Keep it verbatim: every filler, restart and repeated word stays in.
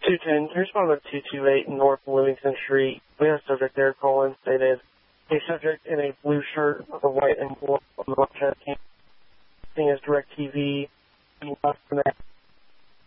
two ten, here's one of two two eight North Livingston Street. We have a subject there calling, stated, a subject in a blue shirt with a white envelope on the left hand. Thing is DirecTV. Less than that.